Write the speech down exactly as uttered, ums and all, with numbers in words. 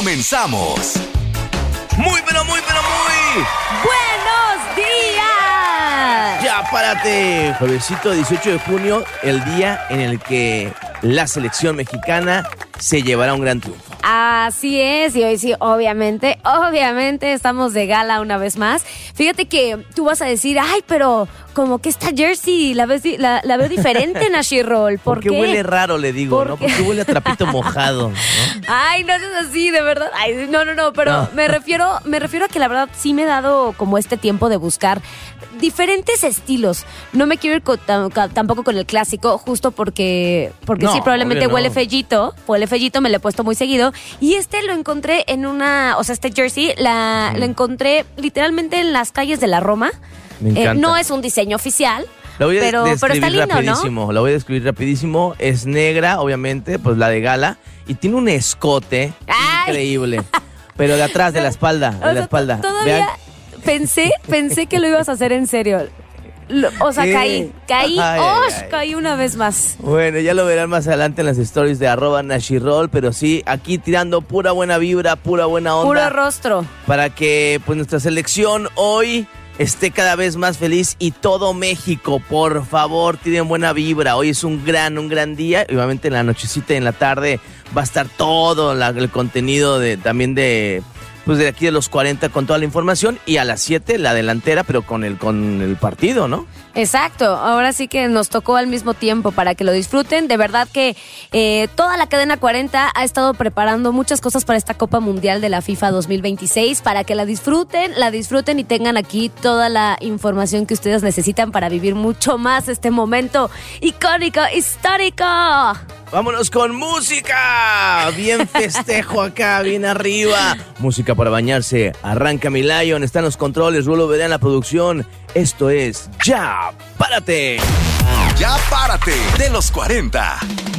¡Comenzamos! Muy, pero muy, pero muy... ¡Buenos días! Ya, párate. Juevesito dieciocho de junio, el día en el que la selección mexicana se llevará un gran triunfo. Así es, y hoy sí, obviamente, obviamente estamos de gala una vez más. Fíjate que tú vas a decir, ay, pero como que esta jersey la, ves, la, la veo diferente, Nashi Roll. ¿Por, ¿Por qué? Porque huele raro, le digo, ¿Por ¿no? Qué? Porque huele a trapito mojado, ¿no? Ay, no es así, de verdad. Ay, no, no, no, pero no. me refiero, me refiero a que la verdad sí me he dado como este tiempo de buscar diferentes estilos. No me quiero ir con, tampoco con el clásico, justo porque, porque no, sí, probablemente huele no. fellito. Huele fellito, me lo he puesto muy seguido. Y este lo encontré en una, o sea, este jersey la, mm. lo encontré literalmente en las calles de la Roma. Me encanta. Eh, no es un diseño oficial, lo voy a pero, pero está lindo, rapidísimo, ¿no? Lo voy a describir rapidísimo. Es negra, obviamente, pues la de gala. Y tiene un escote ¡ay! Increíble. Pero de atrás, de la espalda, de o la sea, espalda. Todavía Vean. pensé, pensé que lo ibas a hacer en serio. O sea, ¿qué? caí, caí, ay, ¡osh! Ay, ay. Caí una vez más. Bueno, ya lo verán más adelante en las stories de arroba Nashiroll, pero sí, aquí tirando pura buena vibra, pura buena onda. Puro rostro. Para que pues nuestra selección hoy esté cada vez más feliz y todo México, por favor, tiren buena vibra. Hoy es un gran, un gran día. Y obviamente en la nochecita y en la tarde va a estar todo la, el contenido de también de... pues de aquí de los cuarenta con toda la información y a las siete la delantera, pero con el con el partido, ¿no? Exacto, ahora sí que nos tocó al mismo tiempo para que lo disfruten. De verdad que eh, toda la cadena cuarenta ha estado preparando muchas cosas para esta Copa Mundial de la FIFA dos mil veintiséis, para que la disfruten, la disfruten y tengan aquí toda la información que ustedes necesitan para vivir mucho más este momento icónico, histórico. ¡Vámonos con música! Bien festejo acá, bien arriba. Música para bañarse. Arranca mi Lion, están los controles, Rulo Verá en la producción. Esto es Ya Párate. Ya Párate, de los cuarenta.